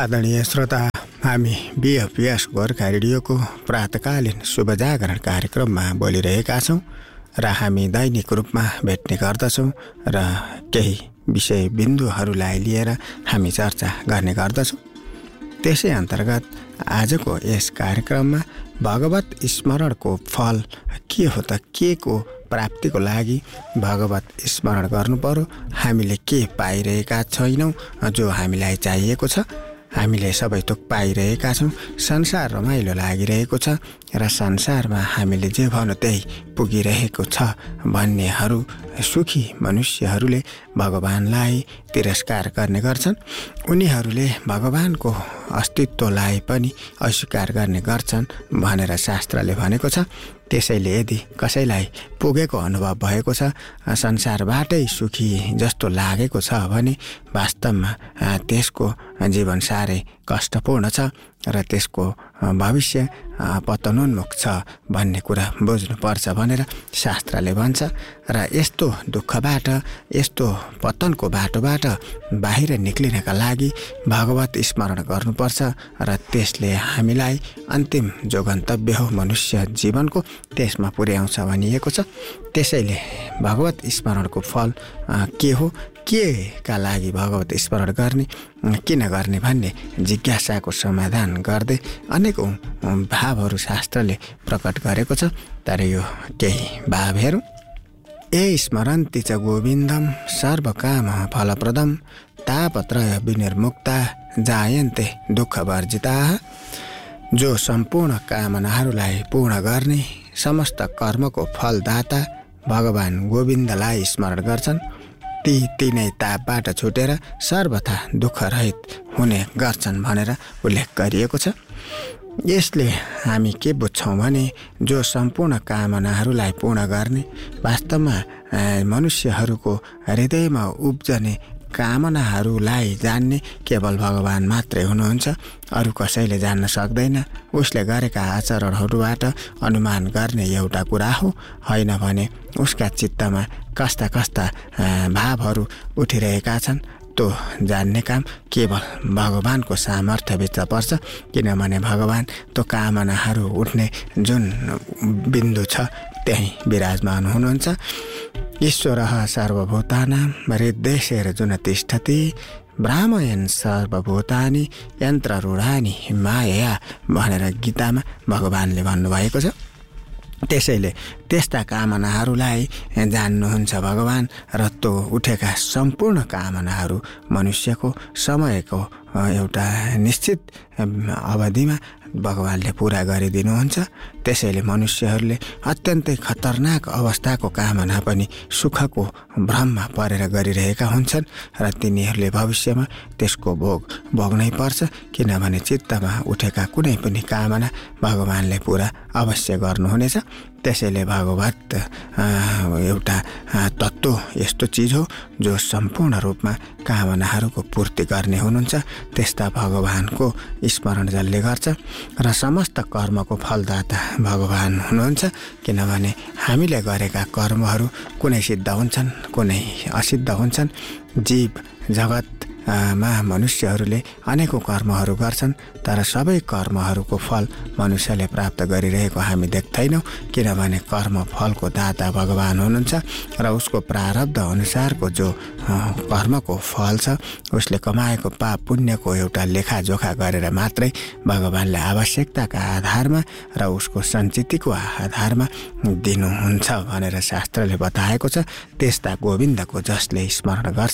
आदरणीय श्रोता, हामी बिएफपिएस गोर्खा रेडियोको प्रातकालीन शुभ जागरण कार्यक्रममा बोलिरहेका छौँ र हामी दैनिक रूपमा भेट्ने गर्दछौँ र केही विषय बिन्दुहरूलाई लिएर हामी चर्चा गर्ने गर्दछौँ। त्यसै अन्तर्गत आजको यस कार्यक्रममा भगवत स्मरणको फल के हो त, के को प्राप्तिको लागि भगवत स्मरण गर्नु पर्यो, हामीले के पाइरहेका छैनौँ जो हामीलाई चाहिएको छ, हामीले सबै थोक पाइरहेका छौँ, संसार रमाइलो लागिरहेको छ र संसारमा हामीले जे भन्नु त्यही पुगिरहेको छ भन्नेहरू सुखी मनुष्यहरूले भगवानलाई तिरस्कार गर्ने गर्छन्। उनीहरूले भगवानको अस्तित्वलाई पनि अस्वीकार गर्ने गर्छन् भनेर शास्त्रले भनेको छ। त्यसैले यदि कसैलाई पुगेको अनुभव भएको छ, संसारबाटै सुखी जस्तो लागेको छ भने वास्तवमा त्यसको जीवन साह्रै कष्टपूर्ण छ र त्यसको भविष्य पतनोन्मुख छ भन्ने कुरा बुझ्नुपर्छ भनेर शास्त्रले भन्छ। र यस्तो दुःखबाट, यस्तो पतनको बाटोबाट बाहिर निक्लिनका लागि भगवत स्मरण गर्नुपर्छ र त्यसले हामीलाई अन्तिम जो गन्तव्य हो मनुष्य जीवनको त्यसमा पुर्याउँछ भनिएको छ। त्यसैले भगवत स्मरणको फल के हो, के का लागि भगवत स्मरण गर्ने, किन गर्ने भन्ने जिज्ञासाको समाधान गर्दै अनेकौं भावहरू शास्त्रले प्रकट गरेको छ। तर यो केही भाव हेरौँ। ए स्मरन्ति च गोविन्दम सर्वकाम फलप्रदम तापत्रय विनिर्मुक्ता जायन्ते दुःखवर्जिताः। जो सम्पूर्ण कामनाहरूलाई पूर्ण गर्ने समस्त कर्मको फलदाता भगवान गोविन्दलाई स्मरण गर्छन्, ती तिनै तापबाट छुटेर सर्वथा दुःखरहित हुने गर्छन् भनेर उल्लेख गरिएको छ। यसले हामी के बुझ्छौँ भने जो सम्पूर्ण कामनाहरूलाई पूर्ण गर्ने, वास्तवमा मनुष्यहरूको हृदयमा उब्जने कामनाहरूलाई जान्ने केवल भगवान मात्रै हुनुहुन्छ, अरू कसैले जान्न सक्दैन। उसले गरेका आचरणहरूबाट अनुमान गर्ने एउटा कुरा हो, होइन भने उसका चित्तमा कस्ता कस्ता भावहरू उठिरहेका छन् त्यो जान्ने काम केवल भगवानको सामर्थ्यभित्र पर्छ। किनभने भगवान त्यो कामनाहरू उठ्ने जुन बिन्दु छ त्यही विराजमान हुनुहुन्छ। ईश्वरः सर्वभूतानां हृद्देशेर्जुन तिष्ठति भ्रामयन् सर्वभूतानि यन्त्ररूढानि मायया भनेर गीतामा भगवानले भन्नुभएको छ। त्यसैले त्यस्ता कामनाहरूलाई जान्नुहुन्छ भगवान र त्यो उठेका सम्पूर्ण कामनाहरू मनुष्यको समयको एउटा निश्चित अवधिमा भगवानले पुरा गरिदिनुहुन्छ। त्यसैले मनुष्यहरूले अत्यन्तै खतरनाक अवस्थाको कामना पनि सुखको भ्रममा परेर गरिरहेका हुन्छन् र तिनीहरूले भविष्यमा त्यसको भोग भोग्नै पर्छ। किनभने चित्तमा उठेका कुनै पनि कामना भगवानले पुरा अवश्य गर्नुहुनेछ। त्यसैले भगवत एउटा तत्त्व यस्तो चिज हो जो सम्पूर्ण रूपमा कामनाहरूको पूर्ति गर्ने हुनुहुन्छ। त्यस्ता भगवानको स्मरण जसले गर्छ र समस्त कर्मको फलदाता भगवान हुनुहुन्छ। किनभने हामीले गरेका कर्महरू कुनै सिद्ध हुन्छन्, कुनै असिद्ध हुन्छन्। जीव जगतमा मनुष्यहरूले अनेकौं कर्महरू गर्छन्, तर सबै कर्महरूको फल मनुष्यले प्राप्त गरिरहेको हामी देख्दैनौँ। किनभने कर्म फलको दाता भगवान हुनुहुन्छ र उसको प्रारब्ध अनुसारको जो कर्मको फल छ उसले कमाएको पाप पुण्यको एउटा लेखाजोखा गरेर मात्रै भगवानले आवश्यकताका आधारमा र उसको सञ्चितको आधारमा दिनुहुन्छ भनेर शास्त्रले बताएको छ। त्यस्ता गोविन्दको जसले स्मरण गर्छ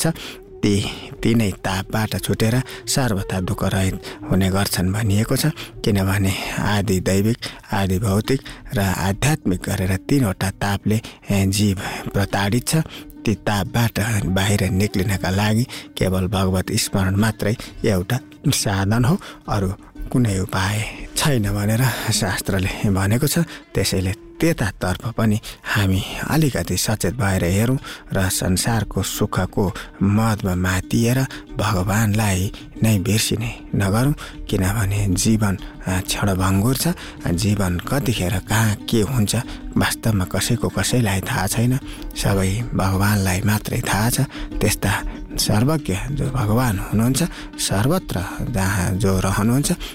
तिनै तापबाट छुटेर सर्वथा दुःखरहित हुने गर्छन् भनिएको छ। किनभने आदि दैविक, आदि भौतिक र आध्यात्मिक गरेर तीनवटा तापले जीव प्रताडित छ। ती तापबाट बाहिर निक्लिनका लागि केवल भगवत स्मरण मात्रै एउटा साधन हो, अरू कुनै उपाय छैन भनेर शास्त्रले भनेको छ। त्यसैले त्यतातर्फ पनि हामी अलिकति सचेत भएर हेरौँ र संसारको सुखको मदमा मातिएर भगवानलाई नै बिर्सिने नगरौँ। किनभने जीवन क्षणभङ्गुर छ। जीवन कतिखेर कहाँ के हुन्छ वास्तवमा कसैलाई थाहा छैन। सबै भगवानलाई मात्रै थाहा छ। त्यस्ता सर्वज्ञ जो भगवान हुनुहुन्छ, सर्वत्र जहाँ जो रहनुहुन्छ